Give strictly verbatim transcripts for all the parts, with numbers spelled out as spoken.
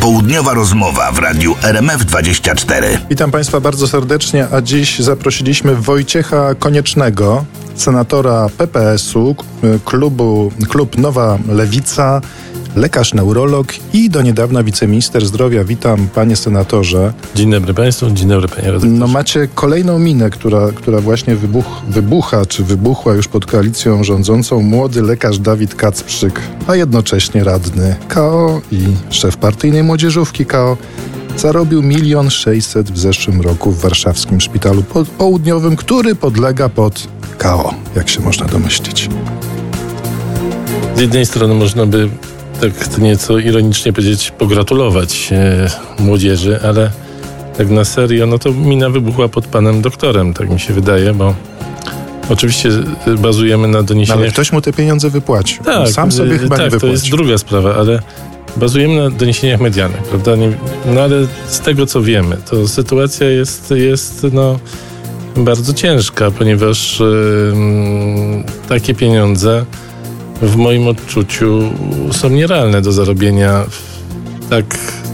Popołudniowa rozmowa w radiu R M F dwadzieścia cztery. Witam Państwa bardzo serdecznie, a dziś zaprosiliśmy Wojciecha Koniecznego, senatora P P S-u, klubu, klub Nowa Lewica, lekarz neurolog i do niedawna wiceminister zdrowia. Witam, panie senatorze. Dzień dobry Państwu, dzień dobry panie redaktorze. No macie kolejną minę, która, która właśnie wybuch, wybucha, czy wybuchła już pod koalicją rządzącą. Młody lekarz Dawid Kacprzyk, a jednocześnie radny K O i szef partyjnej młodzieżówki K O, zarobił milion sześćset w zeszłym roku w warszawskim szpitalu południowym, który podlega pod K O, jak się można domyślić. Z jednej strony można by tak nieco ironicznie powiedzieć, pogratulować e, młodzieży, ale tak na serio, no to mina wybuchła pod panem doktorem, tak mi się wydaje, bo oczywiście bazujemy na doniesieniach... No ale ktoś mu te pieniądze wypłacił. Tak, sam sobie chyba tak, nie wypłacił. To jest druga sprawa, ale bazujemy na doniesieniach medialnych, prawda? Nie, no ale z tego, co wiemy, to sytuacja jest, jest no, bardzo ciężka, ponieważ yy, takie pieniądze w moim odczuciu są nierealne do zarobienia tak,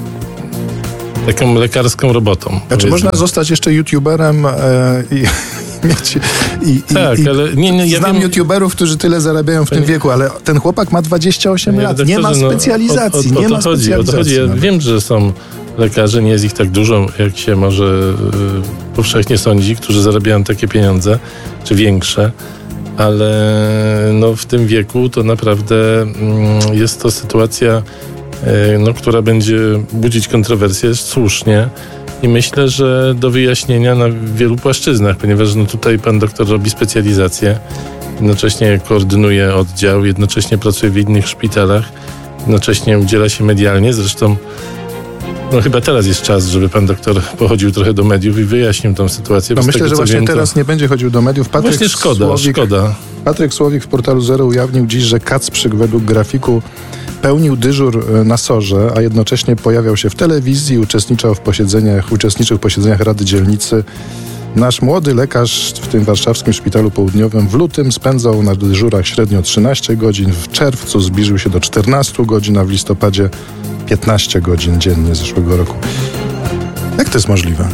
taką lekarską robotą. A czy można zostać jeszcze youtuberem e, i mieć... I, tak, i, ale... Nie, nie, ja znam wiem, youtuberów, którzy tyle zarabiają w panie, tym wieku, ale ten chłopak ma dwadzieścia osiem lat, nie ma specjalizacji, no, o, o, nie o ma to chodzi, specjalizacji. O to chodzi. Ja wiem, że są lekarze, nie jest ich tak dużo, jak się może y, powszechnie sądzi, którzy zarabiają takie pieniądze, czy większe. Ale no, w tym wieku to naprawdę mm, jest to sytuacja, y, no, która będzie budzić kontrowersje słusznie i myślę, że do wyjaśnienia na wielu płaszczyznach, ponieważ no, tutaj pan doktor robi specjalizację, jednocześnie koordynuje oddział, jednocześnie pracuje w innych szpitalach, jednocześnie udziela się medialnie, zresztą no chyba teraz jest czas, żeby pan doktor pochodził trochę do mediów i wyjaśnił tę sytuację. No myślę, tego, że właśnie wiem, teraz to... nie będzie chodził do mediów. Patryk Właśnie szkoda, Słowik, szkoda. Patryk Słowik w portalu Zero ujawnił dziś, że Kacprzyk według grafiku pełnił dyżur na SOR-ze, a jednocześnie pojawiał się w telewizji, uczestniczał w posiedzeniach, uczestniczył w posiedzeniach Rady Dzielnicy. Nasz młody lekarz w tym warszawskim szpitalu południowym w lutym spędzał na dyżurach średnio trzynaście godzin, w czerwcu zbliżył się do czternastu godzin, a w listopadzie piętnaście godzin dziennie zeszłego roku. Jak to jest możliwe?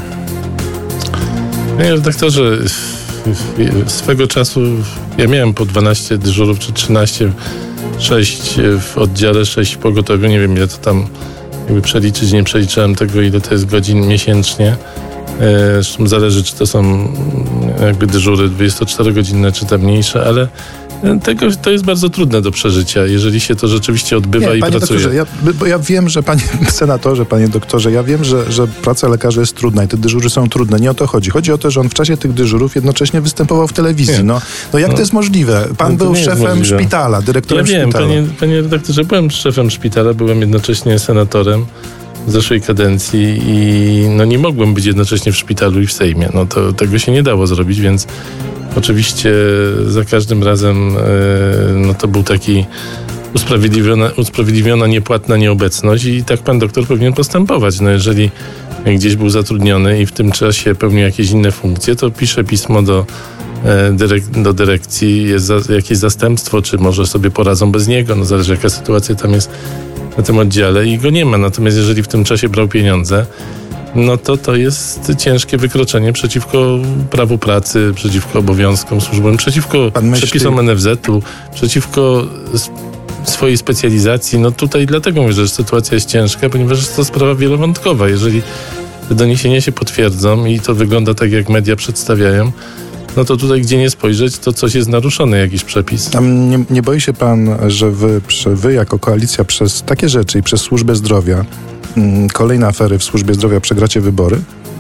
Panie redaktorze, swego czasu ja miałem po dwanaście dyżurów, czy trzynaście, sześć w oddziale, sześć w pogotowiu. Nie wiem, ile to tam jakby przeliczyć, nie przeliczyłem tego, ile to jest godzin miesięcznie. Zresztą zależy, czy to są jakby dyżury dwudziestoczterogodzinne, czy te mniejsze, ale tego, to jest bardzo trudne do przeżycia, jeżeli się to rzeczywiście odbywa nie, i panie pracuje. Doktorze, ja, bo ja wiem, że panie senatorze, panie doktorze, ja wiem, że, że praca lekarza jest trudna i te dyżury są trudne. Nie o to chodzi. Chodzi o to, że on w czasie tych dyżurów jednocześnie występował w telewizji. No, no jak no, to jest możliwe? Pan no, był szefem szpitala, dyrektorem ja wiem, szpitala. Panie, panie redaktorze, byłem szefem szpitala, byłem jednocześnie senatorem w zeszłej kadencji i no nie mogłem być jednocześnie w szpitalu i w Sejmie. No to tego się nie dało zrobić, więc oczywiście za każdym razem no to był taki usprawiedliwiona, usprawiedliwiona niepłatna nieobecność i tak pan doktor powinien postępować. No jeżeli gdzieś był zatrudniony i w tym czasie pełnił jakieś inne funkcje, to pisze pismo do, dyrek- do dyrekcji, jest za, jakieś zastępstwo, czy może sobie poradzą bez niego, no zależy jaka sytuacja tam jest na tym oddziale i go nie ma. Natomiast jeżeli w tym czasie brał pieniądze, no to to jest ciężkie wykroczenie przeciwko prawu pracy, przeciwko obowiązkom służbowym, przeciwko przepisom N F Z-u, przeciwko swojej specjalizacji. No tutaj dlatego mówię, że sytuacja jest ciężka, ponieważ jest to sprawa wielowątkowa. Jeżeli te doniesienia się potwierdzą i to wygląda tak, jak media przedstawiają, no to tutaj, gdzie nie spojrzeć, to coś jest naruszone, jakiś przepis. A nie, nie boi się pan, że wy, wy jako koalicja przez takie rzeczy i przez służbę zdrowia, mm, kolejne afery w służbie zdrowia, przegracie wybory?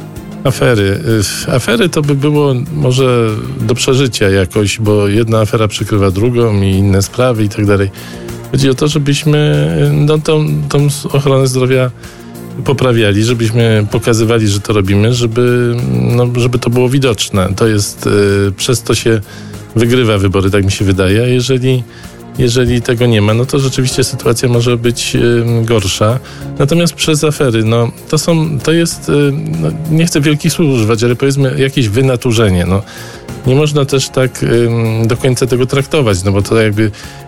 Afery. Afery to by było może do przeżycia jakoś, bo jedna afera przykrywa drugą i inne sprawy i tak dalej. Chodzi o to, żebyśmy no, tą, tą ochronę zdrowia poprawiali, żebyśmy pokazywali, że to robimy, żeby, no, żeby to było widoczne. To jest, y, przez to się wygrywa wybory, tak mi się wydaje. A jeżeli, jeżeli tego nie ma, no to rzeczywiście sytuacja może być y, gorsza. Natomiast przez afery, no to są, to jest, y, no, nie chcę wielkich słów używać, ale powiedzmy jakieś wynaturzenie, no. Nie można też tak ym, do końca tego traktować, no bo to jakby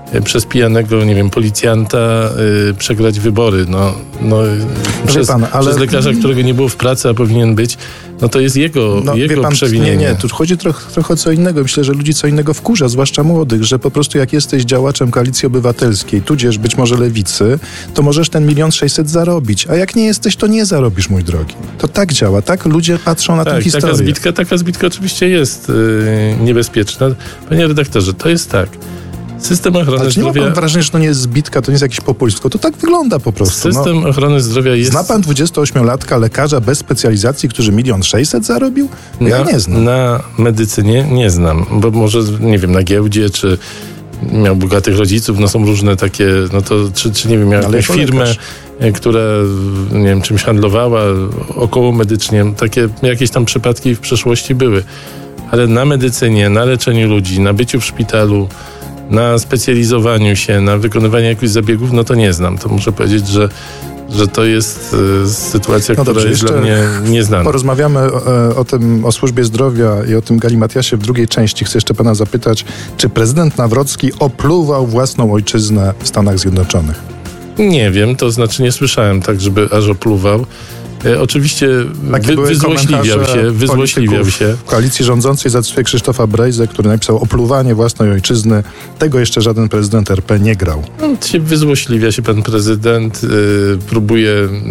przez pijanego, nie wiem, policjanta y, przegrać wybory. No, no, przez, pan, ale... przez lekarza, którego nie było w pracy, a powinien być, no to jest jego, no, jego pan, przewinienie. Nie, nie, tu chodzi trochę, trochę o co innego. Myślę, że ludzi co innego wkurza, zwłaszcza młodych, że po prostu jak jesteś działaczem Koalicji Obywatelskiej, tudzież być może Lewicy, to możesz ten milion sześćset zarobić, a jak nie jesteś, to nie zarobisz, mój drogi. To tak działa, tak ludzie patrzą na tak, tę historię. Taka zbitka, taka zbitka oczywiście jest yy, niebezpieczna. Panie redaktorze, to jest tak. System ochrony Ale czy nie zdrowia... ma pan wrażenia, że to nie jest zbitka, to nie jest jakiś populizm, tylko to tak wygląda po prostu. System no. ochrony zdrowia jest... Zna pan dwudziestoośmiolatka lekarza bez specjalizacji, który milion sześćset zarobił? Na, Ja nie znam. Na medycynie nie znam, bo może, nie wiem, na giełdzie, czy miał bogatych rodziców, no są różne takie, no to, czy, czy nie wiem, miał Ale jakąś firmę, lekarz. która, nie wiem, czymś handlowała, około medycznie, takie jakieś tam przypadki w przeszłości były. Ale na medycynie, na leczeniu ludzi, na byciu w szpitalu, na specjalizowaniu się, na wykonywaniu jakichś zabiegów, no to nie znam. To muszę powiedzieć, że, że to jest y, sytuacja, no która dobrze, jest dla mnie nieznana. Porozmawiamy o, o tym, o służbie zdrowia i o tym galimatiasie w drugiej części. Chcę jeszcze pana zapytać, czy prezydent Nawrocki opluwał własną ojczyznę w Stanach Zjednoczonych? Nie wiem, to znaczy nie słyszałem tak, żeby aż opluwał. E, oczywiście wy, wyzłośliwiał się, wyzłośliwiał się. W koalicji rządzącej za Krzysztofa Brejzę, który napisał opluwanie własnej ojczyzny. Tego jeszcze żaden prezydent R P nie grał. No, się wyzłośliwia się pan prezydent, y, próbuje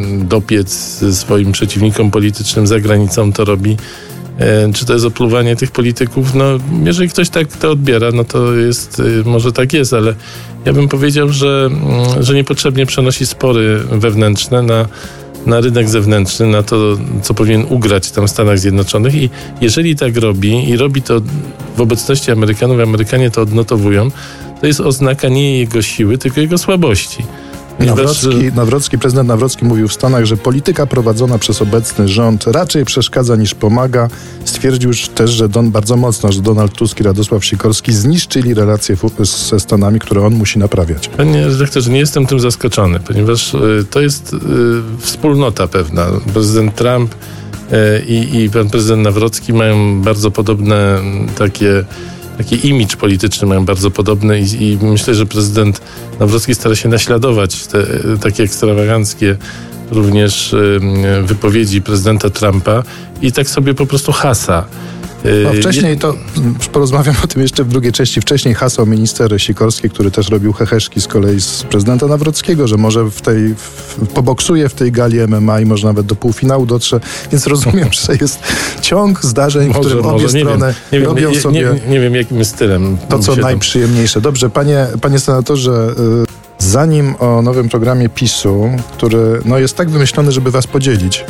dopiec swoim przeciwnikom politycznym za granicą, to robi. E, czy to jest opluwanie tych polityków? No, jeżeli ktoś tak to odbiera, no to jest, y, może tak jest, ale ja bym powiedział, że, y, że niepotrzebnie przenosi spory wewnętrzne na na rynek zewnętrzny, na to, co powinien ugrać tam w Stanach Zjednoczonych i jeżeli tak robi i robi to w obecności Amerykanów, Amerykanie to odnotowują, to jest oznaka nie jego siły, tylko jego słabości. Nawrocki, Nawrocki, prezydent Nawrocki mówił w Stanach, że polityka prowadzona przez obecny rząd raczej przeszkadza niż pomaga. Stwierdził też, że Don bardzo mocno, że Donald Tusk i Radosław Sikorski zniszczyli relacje ze Stanami, które on musi naprawiać. Panie redaktorze, nie jestem tym zaskoczony, ponieważ y, to jest y, wspólnota pewna. Prezydent Trump y, i pan prezydent Nawrocki mają bardzo podobne takie Taki imidż polityczny mają bardzo podobny i, i myślę, że prezydent Nawrocki stara się naśladować te takie ekstrawaganckie również y, wypowiedzi prezydenta Trumpa i tak sobie po prostu hasa. No, wcześniej to, porozmawiam o tym jeszcze w drugiej części, wcześniej hasał minister Sikorski, który też robił heheszki z kolei z prezydenta Nawrockiego, że może w tej, w, poboksuje w tej gali M M A i może nawet do półfinału dotrze, więc rozumiem, że jest ciąg zdarzeń, w którym obie może, strony nie wiem, robią nie, nie, sobie nie, nie wiem jakim stylem. To, co najprzyjemniejsze. Dobrze, panie, panie senatorze, y, zanim o nowym programie PiSu, który no, jest tak wymyślony, żeby was podzielić,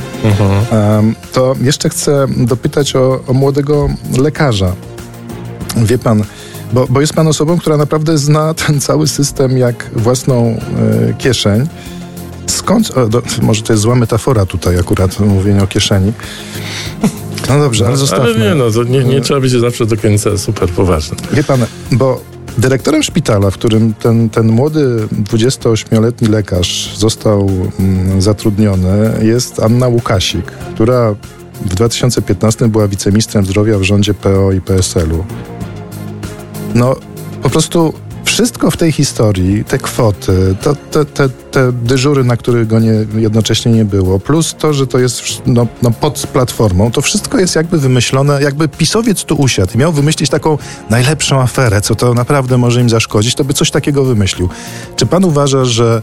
mhm. to jeszcze chcę dopytać o, o młodego lekarza. Wie pan, bo, bo jest pan osobą, która naprawdę zna ten cały system jak własną y, kieszeń. Skąd, o, do, może to jest zła metafora tutaj akurat, mówienie o kieszeni. No dobrze, ale zostawmy. Ale nie, no, to nie, nie trzeba być zawsze do końca super poważny. Wie pan, bo dyrektorem szpitala, w którym ten, ten młody dwudziestoośmioletni lekarz został mm, zatrudniony, jest Anna Łukasik, która w dwa tysiące piętnastym była wiceministrem zdrowia w rządzie P O i P S L u. No, po prostu wszystko w tej historii, te kwoty, to, te, te, te dyżury, na których go nie, jednocześnie nie było, plus to, że to jest no, no pod platformą, to wszystko jest jakby wymyślone, jakby pisowiec tu usiadł i miał wymyślić taką najlepszą aferę, co to naprawdę może im zaszkodzić, to by coś takiego wymyślił. Czy pan uważa, że,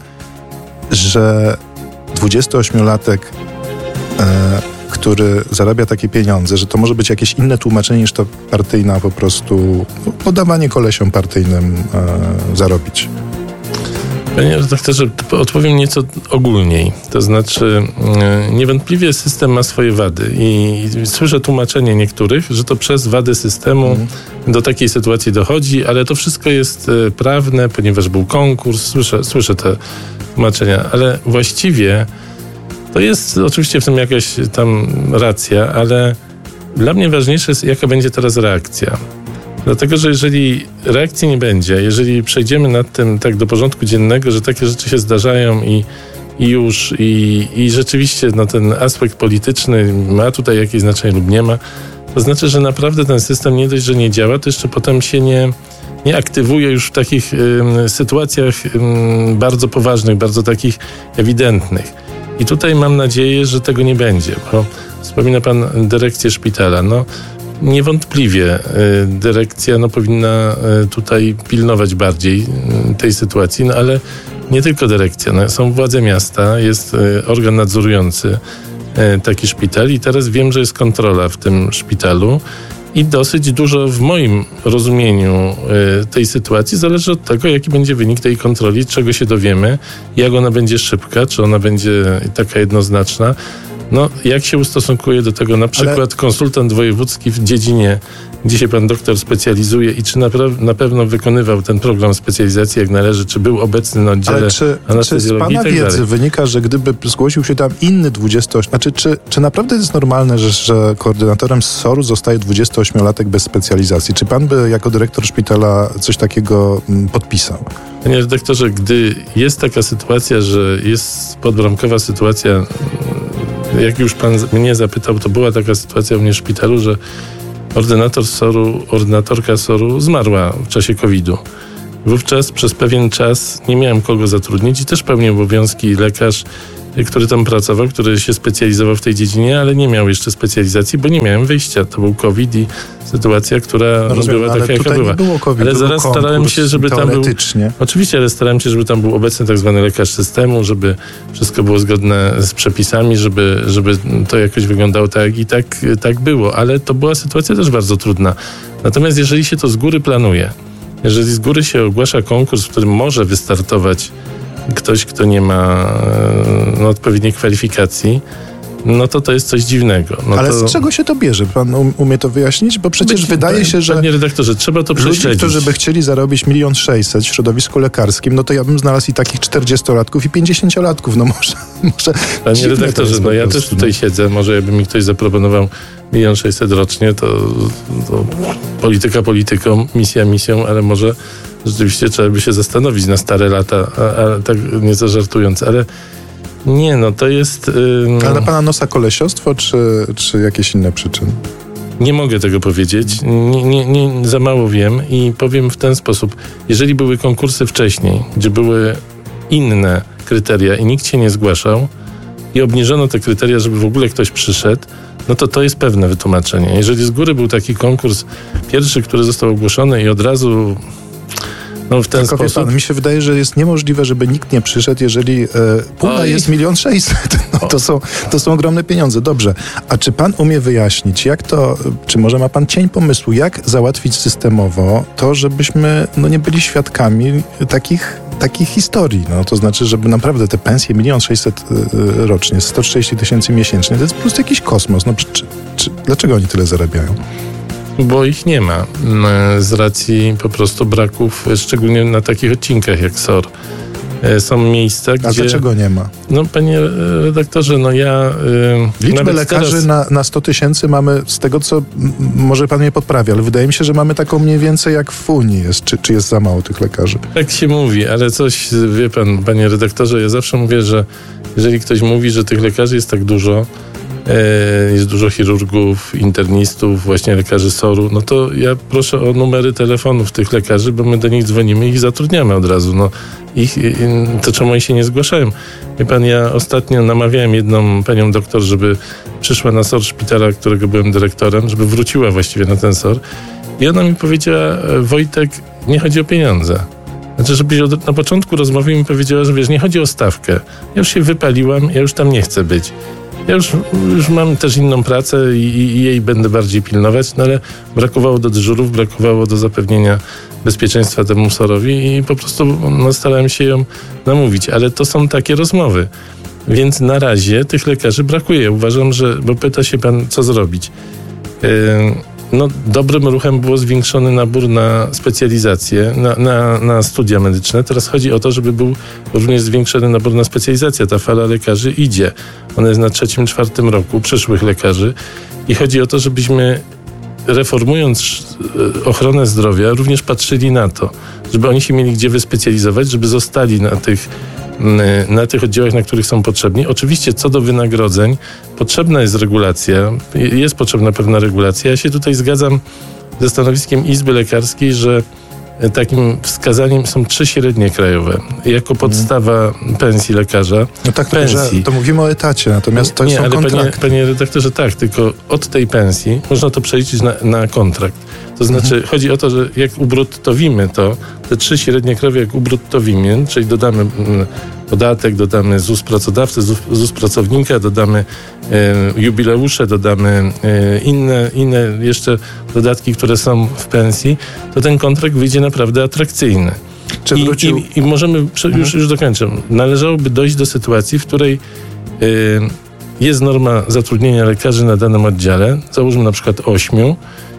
że dwudziestoośmiolatek e, który zarabia takie pieniądze, że to może być jakieś inne tłumaczenie niż to partyjna po prostu podawanie kolesiom partyjnym e, zarobić? Panie redaktorze, odpowiem nieco ogólniej. To znaczy, niewątpliwie system ma swoje wady i słyszę tłumaczenie niektórych, że to przez wady systemu mm. do takiej sytuacji dochodzi, ale to wszystko jest prawne, ponieważ był konkurs. Słyszę, słyszę te tłumaczenia, ale właściwie to jest oczywiście w tym jakaś tam racja, ale dla mnie ważniejsze jest, jaka będzie teraz reakcja. Dlatego, że jeżeli reakcji nie będzie, jeżeli przejdziemy nad tym tak do porządku dziennego, że takie rzeczy się zdarzają i, i już, i, i rzeczywiście no, ten aspekt polityczny ma tutaj jakieś znaczenie lub nie ma, to znaczy, że naprawdę ten system nie dość, że nie działa, to jeszcze potem się nie, nie aktywuje już w takich y, sytuacjach y, bardzo poważnych, bardzo takich ewidentnych. I tutaj mam nadzieję, że tego nie będzie, bo wspomina pan dyrekcję szpitala. No, niewątpliwie y, dyrekcja no, powinna y, tutaj pilnować bardziej y, tej sytuacji, no ale nie tylko dyrekcja. No, są władze miasta, jest y, organ nadzorujący y, taki szpital i teraz wiem, że jest kontrola w tym szpitalu. I dosyć dużo w moim rozumieniu y, tej sytuacji zależy od tego, jaki będzie wynik tej kontroli, czego się dowiemy, jak ona będzie szybka, czy ona będzie taka jednoznaczna. No, jak się ustosunkuje do tego na przykład Ale... konsultant wojewódzki w dziedzinie, gdzie się pan doktor specjalizuje i czy na, pra- na pewno wykonywał ten program specjalizacji jak należy, czy był obecny na oddziale Ale czy, anestezjologii czy z pana i tak wiedzy dalej. wynika, że gdyby zgłosił się tam inny dwudziestoośmiolatkowy, znaczy czy, czy naprawdę jest normalne, że, że koordynatorem S O R-u zostaje dwudziestoośmiolatek bez specjalizacji? Czy pan by jako dyrektor szpitala coś takiego mm, podpisał? Panie redaktorze, gdy jest taka sytuacja, że jest podbramkowa sytuacja, jak już pan mnie zapytał, to była taka sytuacja u mnie w szpitalu, że ordynator S O R-u, ordynatorka S O R-u zmarła w czasie kowida. Wówczas przez pewien czas nie miałem kogo zatrudnić i też pełnił obowiązki lekarz, który tam pracował, który się specjalizował w tej dziedzinie, ale nie miał jeszcze specjalizacji, bo nie miałem wyjścia. To był COVID i sytuacja, która no rozumiem, była taka, jaka była. Nie było COVID, ale był zaraz konkurs, starałem się, żeby tam był... Oczywiście, ale starałem się, żeby tam był obecny tak zwany lekarz systemu, żeby wszystko było zgodne z przepisami, żeby, żeby to jakoś wyglądało tak i tak, tak było. Ale to była sytuacja też bardzo trudna. Natomiast jeżeli się to z góry planuje, jeżeli z góry się ogłasza konkurs, w którym może wystartować ktoś, kto nie ma no, odpowiedniej kwalifikacji, no to to jest coś dziwnego. No Ale to... z czego się to bierze? Pan um, umie to wyjaśnić? Bo przecież Być, wydaje panie, się, że panie redaktorze, trzeba to prześledzić. ludzie, którzy by chcieli zarobić milion sześćset w środowisku lekarskim, no to ja bym znalazł i takich czterdziestolatków i pięćdziesięciolatków. No może... może Panie redaktorze, no ja też tutaj siedzę, może jakby mi ktoś zaproponował milion sześćset rocznie, to, to polityka polityką, misja misją, ale może rzeczywiście trzeba by się zastanowić na stare lata, a, a tak nieco żartując, ale nie, no to jest... Ym... Ale na pana nosa kolesiostwo, czy, czy jakieś inne przyczyny? Nie mogę tego powiedzieć, nie, nie, nie, za mało wiem i powiem w ten sposób. Jeżeli były konkursy wcześniej, gdzie były inne kryteria i nikt się nie zgłaszał i obniżono te kryteria, żeby w ogóle ktoś przyszedł, no to to jest pewne wytłumaczenie. Jeżeli z góry był taki konkurs pierwszy, który został ogłoszony i od razu... No w ten Tylko sposób. Pan, mi się wydaje, że jest niemożliwe, żeby nikt nie przyszedł, jeżeli e, pula Oj. jest milion sześćset. No, to, są, to są ogromne pieniądze. Dobrze. A czy pan umie wyjaśnić, jak to, czy może ma pan cień pomysłu, jak załatwić systemowo to, żebyśmy no, nie byli świadkami takich, takich historii? No, to znaczy, żeby naprawdę te pensje milion sześćset y, rocznie, sto trzydzieści tysięcy miesięcznie, to jest po prostu jakiś kosmos. No, czy, czy, czy, dlaczego oni tyle zarabiają? Bo ich nie ma z racji po prostu braków, szczególnie na takich odcinkach jak S O R. Są miejsca, gdzie... A dlaczego nie ma? No panie redaktorze, no ja... Yy, Liczbę lekarzy teraz... na, na sto tysięcy mamy, z tego co, m, może pan mnie podprawi, ale wydaje mi się, że mamy taką mniej więcej jak w Unii jest. Czy, czy jest za mało tych lekarzy? Tak się mówi, ale coś, wie pan, panie redaktorze, ja zawsze mówię, że jeżeli ktoś mówi, że tych lekarzy jest tak dużo, jest dużo chirurgów, internistów, właśnie lekarzy S O R-u, no to ja proszę o numery telefonów tych lekarzy, bo my do nich dzwonimy i ich zatrudniamy od razu. No, ich, to czemu oni się nie zgłaszają? Wie pan, ja ostatnio namawiałem jedną panią doktor, żeby przyszła na S O R szpitala, którego byłem dyrektorem, żeby wróciła właściwie na ten S O R i ona mi powiedziała: Wojtek, nie chodzi o pieniądze. Znaczy, żebyś od, na początku rozmowy mi powiedziała, że wiesz, nie chodzi o stawkę. Ja już się wypaliłam, ja już tam nie chcę być. Ja już, już mam też inną pracę i, i jej będę bardziej pilnować, no ale brakowało do dyżurów, brakowało do zapewnienia bezpieczeństwa temu S O R-owi i po prostu no, starałem się ją namówić. Ale to są takie rozmowy. Więc na razie tych lekarzy brakuje. Uważam, że, bo pyta się pan, co zrobić. Yy, no, dobrym ruchem było zwiększony nabór na specjalizację, na, na, na studia medyczne. Teraz chodzi o to, żeby był również zwiększony nabór na specjalizację. Ta fala lekarzy idzie. Ona jest na trzecim, czwartym roku przyszłych lekarzy i chodzi o to, żebyśmy reformując ochronę zdrowia również patrzyli na to, żeby oni się mieli gdzie wyspecjalizować, żeby zostali na tych na tych oddziałach, na których są potrzebni. Oczywiście co do wynagrodzeń, potrzebna jest regulacja, jest potrzebna pewna regulacja. Ja się tutaj zgadzam ze stanowiskiem Izby Lekarskiej, że takim wskazaniem są trzy średnie krajowe. Jako podstawa pensji lekarza. No tak, pensji. Że to mówimy o etacie, natomiast to nie, są ale kontrakty. Panie, panie redaktorze, tak, tylko od tej pensji można to przeliczyć na, na kontrakt. To znaczy, mhm. chodzi o to, że jak ubruttowimy to, te trzy średnie krajowe jak ubruttowimy, czyli dodamy mm, podatek, dodamy ZUS pracodawcy, ZUS, ZUS pracownika, dodamy e, jubileusze, dodamy e, inne, inne jeszcze dodatki, które są w pensji, to ten kontrakt wyjdzie naprawdę atrakcyjny. Czy I, wrócił... i, I możemy, mhm. już, już dokończę, należałoby dojść do sytuacji, w której e, jest norma zatrudnienia lekarzy na danym oddziale, załóżmy na przykład ośmiu,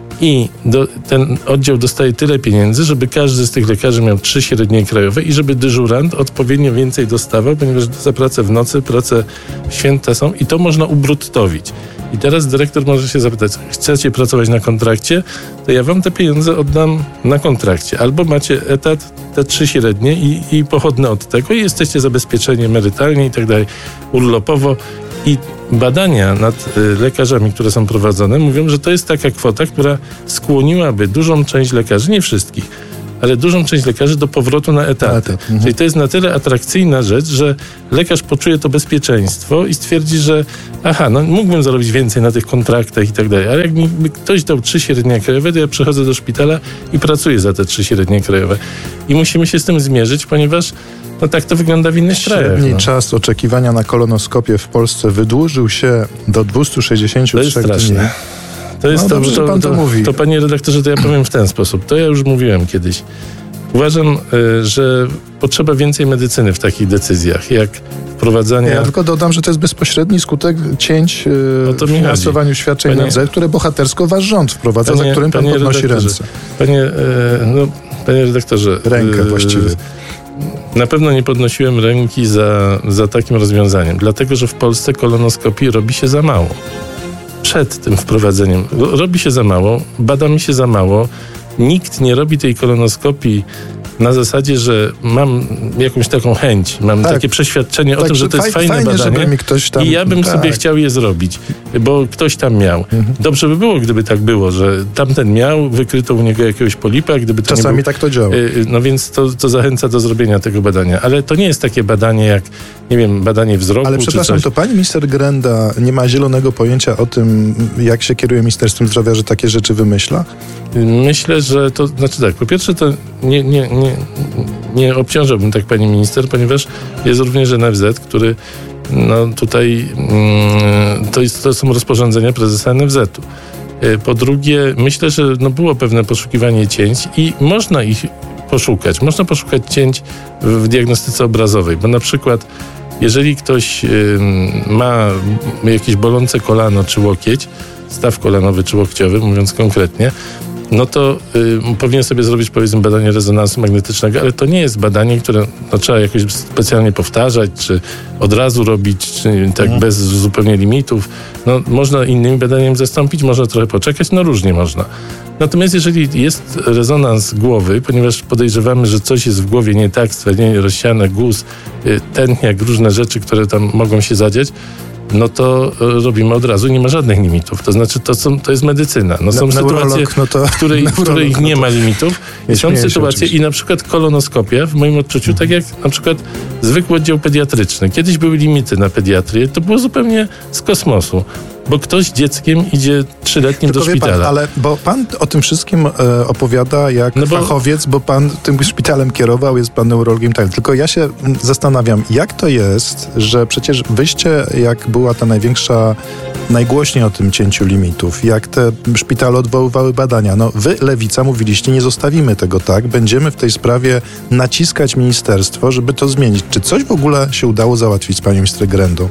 i do, ten oddział dostaje tyle pieniędzy, żeby każdy z tych lekarzy miał trzy średnie krajowe i żeby dyżurant odpowiednio więcej dostawał, ponieważ za pracę w nocy, pracę w święta są i to można ubruttowić. I teraz dyrektor może się zapytać, chcecie pracować na kontrakcie, to ja wam te pieniądze oddam na kontrakcie. Albo macie etat, te trzy średnie i, i pochodne od tego i jesteście zabezpieczeni emerytalnie i tak dalej, urlopowo. I badania nad y, lekarzami, które są prowadzone, mówią, że to jest taka kwota, która skłoniłaby dużą część lekarzy, nie wszystkich, ale dużą część lekarzy do powrotu na etaty. Etat, mhm. Czyli to jest na tyle atrakcyjna rzecz, że lekarz poczuje to bezpieczeństwo i stwierdzi, że aha, no mógłbym zarobić więcej na tych kontraktach i tak dalej, ale jak mi ktoś dał trzy średnie krajowe, to ja przychodzę do szpitala i pracuję za te trzy średnie krajowe. I musimy się z tym zmierzyć, ponieważ no tak to wygląda w innych krajach. Średni no. czas oczekiwania na kolonoskopię w Polsce wydłużył się do dwieście sześćdziesiąt trzy To jest straszne. dni. To jest No to, dobrze, to, że pan to to, mówi. to, panie redaktorze, to ja powiem w ten sposób. To ja już mówiłem kiedyś. Uważam, y, że potrzeba więcej medycyny w takich decyzjach, jak wprowadzanie... Ja tylko dodam, że to jest bezpośredni skutek cięć O to w mi finansowaniu świadczeń Panie- N F Z, które bohatersko wasz rząd wprowadza, Panie- za którym pan panie podnosi redaktorze, ręce. Panie, y, no, panie redaktorze... Rękę y, właściwie. Na pewno nie podnosiłem ręki za, za takim rozwiązaniem, dlatego że w Polsce kolonoskopii robi się za mało. Przed tym wprowadzeniem robi się za mało, badamy się za mało. Nikt nie robi tej kolonoskopii na zasadzie, że mam jakąś taką chęć, mam Tak. takie przeświadczenie o Tak, tym, że że to jest faj- fajne fajnie, badanie żeby mi ktoś tam- i ja bym tak. sobie chciał je zrobić, bo ktoś tam miał. Mhm. Dobrze by było, gdyby tak było, że tamten miał, wykryto u niego jakiegoś polipa, gdyby to nie Czasami był, tak to działa. Y, No więc to, to zachęca do zrobienia tego badania. Ale to nie jest takie badanie jak, nie wiem, badanie wzroku Ale czy przepraszam, coś. to pani minister Grenda nie ma zielonego pojęcia o tym, jak się kieruje Ministerstwem Zdrowia, że takie rzeczy wymyśla? Myślę, że to, znaczy tak, po pierwsze to nie, nie, nie, nie obciążałbym tak pani minister, ponieważ jest również N F Z, który no tutaj mm, to, jest, to są rozporządzenia prezesa N F Z-u. Y, Po drugie, myślę, że no było pewne poszukiwanie cięć i można ich poszukać. Można poszukać cięć w, w diagnostyce obrazowej, bo na przykład jeżeli ktoś y, ma jakieś bolące kolano czy łokieć, staw kolanowy czy łokciowy, mówiąc konkretnie, no to y, powinien sobie zrobić, powiedzmy, badanie rezonansu magnetycznego, ale to nie jest badanie, które no, trzeba jakoś specjalnie powtarzać, czy od razu robić, czy tak Mhm. bez zupełnie limitów. No, można innymi badaniami zastąpić, można trochę poczekać, no różnie można. Natomiast jeżeli jest rezonans głowy, ponieważ podejrzewamy, że coś jest w głowie nie tak, stwardnienie rozsiane, guz, y, tętniak, różne rzeczy, które tam mogą się zadziać, no to y, robimy od razu, nie ma żadnych limitów. To znaczy, to, są, to jest medycyna. No, są Ne- sytuacje, neurolog, no to- w, której, w neurolog, których no nie to- ma limitów. Nie I są śmieję się sytuacje oczywiście. i na przykład kolonoskopia, w moim odczuciu, tak jak na przykład zwykły oddział pediatryczny. Kiedyś były limity na pediatrię, to było zupełnie z kosmosu. Bo ktoś z dzieckiem idzie trzyletnim do Tylko wie szpitala. pan, ale bo pan o tym wszystkim e, opowiada jak No bo- fachowiec, bo pan tym szpitalem kierował, jest pan neurologiem, tak. Tylko ja się mm, zastanawiam, jak to jest, że przecież wyście, jak była ta największa, najgłośniej o tym cięciu limitów, jak te szpitale odwoływały badania. No wy, Lewica, mówiliście, nie zostawimy tego tak, będziemy w tej sprawie naciskać ministerstwo, żeby to zmienić. Czy coś w ogóle się udało załatwić z panią minister Grendą?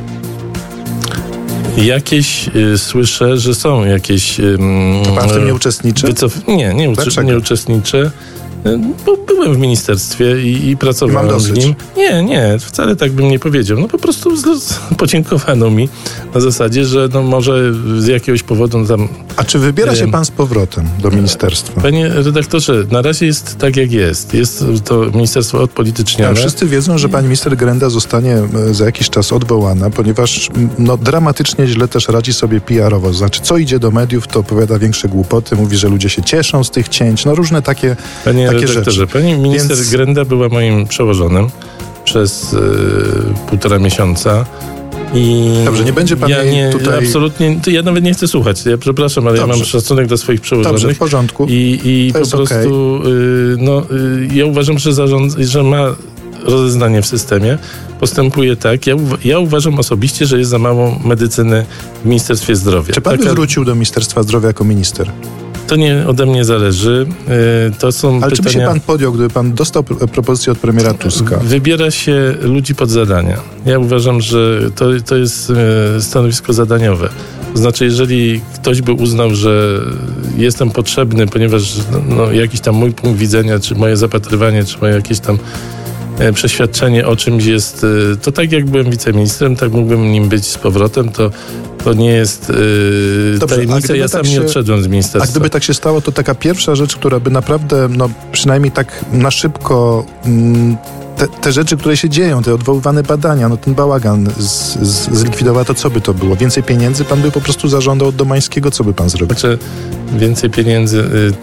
Jakieś y, słyszę, że są jakieś... Y, To pan w tym nie uczestniczy? Wycof... Nie, nie, uczy... Dlaczego? nie uczestniczę. Y, Bo byłem w ministerstwie i, i I pracowałem mam w dosyć. nim. Nie, nie, wcale tak bym nie powiedział. No po prostu z, z, podziękowano mi na zasadzie, że no może z jakiegoś powodu tam... A czy wybiera się Wiem. pan z powrotem do ministerstwa? Panie redaktorze, na razie jest tak jak jest. Jest to ministerstwo A odpolitycznione. wszyscy wiedzą, że pani minister Grenda zostanie e, za jakiś czas odwołana, ponieważ m, no, dramatycznie źle też radzi sobie P R owo. Znaczy, co idzie do mediów, to opowiada większe głupoty, mówi, że ludzie się cieszą z tych cięć, no różne takie, Panie takie takie redaktorze, rzeczy. Pani minister Więc... Grenda była moim przełożonym przez y, półtora miesiąca. I Dobrze, nie będzie pan ja nie, tutaj... Absolutnie, ja nawet nie chcę słuchać. Ja przepraszam, ale Dobrze. ja mam szacunek do swoich przełożonych. Dobrze, w porządku. I, i po jest prostu okay. y, no, y, ja uważam, że, zarząd, że ma rozeznanie w systemie. Postępuje tak. Ja, ja uważam osobiście, że jest za mało medycyny w Ministerstwie Zdrowia. Czy pan Taka, by wrócił do Ministerstwa Zdrowia jako minister? To nie ode mnie zależy. Y, to są Ale pytania... czy by się pan podjął, gdyby pan dostał propozycję od premiera Tuska? Wybiera się ludzi pod zadania. Ja uważam, że to, to jest y, stanowisko zadaniowe. To znaczy, jeżeli ktoś by uznał, że jestem potrzebny, ponieważ no, no, jakiś tam mój punkt widzenia, czy moje zapatrywanie, czy moje jakieś tam e, przeświadczenie o czymś jest, e, to tak jak byłem wiceministrem, tak mógłbym nim być z powrotem, to, to nie jest e, Dobrze, tajemnica. Ja tak sam się, nie odszedłem z ministerstwa. A gdyby tak się stało, to taka pierwsza rzecz, która by naprawdę, no przynajmniej tak na szybko... Mm, Te, te rzeczy, które się dzieją, te odwoływane badania, no ten bałagan z, z, zlikwidowała, to co by to było? Więcej pieniędzy? Pan by po prostu zażądał od Domańskiego? Co by pan zrobił? Znaczy, więcej pieniędzy...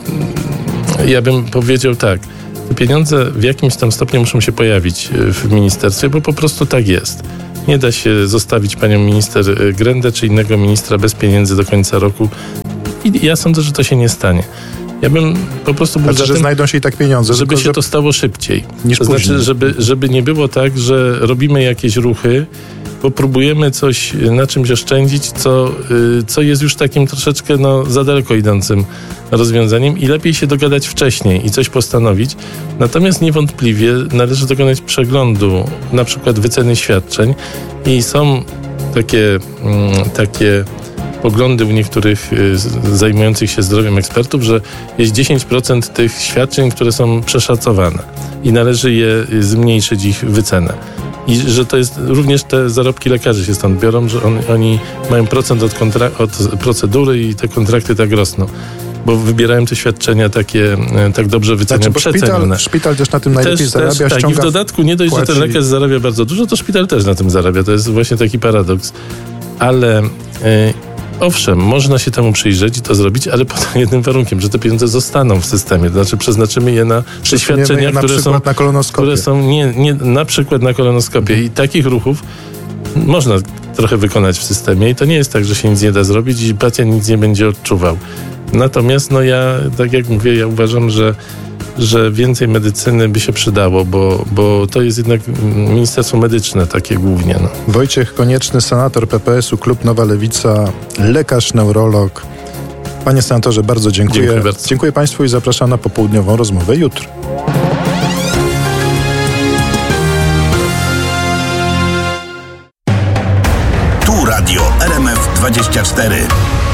Y, ja bym powiedział tak. Te pieniądze w jakimś tam stopniu muszą się pojawić w ministerstwie, bo po prostu tak jest. Nie da się zostawić panią minister Grendę czy innego ministra bez pieniędzy do końca roku. I ja sądzę, że to się nie stanie. Ja bym po prostu był Znaczy, za że tym, znajdą się i tak pieniądze. żeby tylko, się że... to stało szybciej. Niż to później. znaczy, żeby, żeby nie było tak, że robimy jakieś ruchy, bo próbujemy coś na czymś oszczędzić, co, co jest już takim troszeczkę no, za daleko idącym rozwiązaniem i lepiej się dogadać wcześniej i coś postanowić. Natomiast niewątpliwie należy dokonać przeglądu na przykład wyceny świadczeń i są takie, takie poglądy u niektórych zajmujących się zdrowiem ekspertów, że jest dziesięć procent tych świadczeń, które są przeszacowane i należy je zmniejszyć ich wycenę. I że to jest również te zarobki lekarzy się stąd biorą, że on, oni mają procent od, kontra- od procedury i te kontrakty tak rosną. Bo wybierają te świadczenia takie tak dobrze wycenione, znaczy, przecenione. Szpital, szpital też na tym najlepiej też, zarabia, też, tak, ściąga... i w dodatku nie dość, płaci... że ten lekarz zarabia bardzo dużo, to szpital też na tym zarabia. To jest właśnie taki paradoks. Ale yy, owszem, można się temu przyjrzeć i to zrobić, ale pod jednym warunkiem, że te pieniądze zostaną w systemie. To znaczy przeznaczymy je na świadczenia, na które są, na kolonoskopię. które są nie, nie, na przykład na kolonoskopię. I takich ruchów można trochę wykonać w systemie i to nie jest tak, że się nic nie da zrobić i pacjent nic nie będzie odczuwał. Natomiast no ja, tak jak mówię, ja uważam, że że więcej medycyny by się przydało, bo, bo to jest jednak ministerstwo medyczne takie głównie. No. Wojciech Konieczny, senator P P S-u, Klub Nowa Lewica, lekarz, neurolog. Panie senatorze, bardzo dziękuję. Dziękuję bardzo. Dziękuję Państwu i zapraszam na popołudniową rozmowę jutro. Tu Radio R M F dwadzieścia cztery.